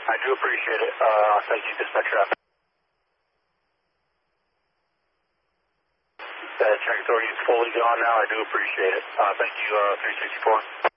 I do appreciate it. Thank you, dispatch traffic. Check authority is fully gone now. I do appreciate it. Thank you, 364.